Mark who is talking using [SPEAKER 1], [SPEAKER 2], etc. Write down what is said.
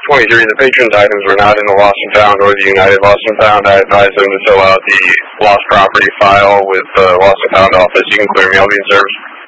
[SPEAKER 1] 23, the patron's items were not in the lost and found or the United Lost and Found. I advised them to fill out the lost property file with the lost and found office. You can clear me. I'll be in service.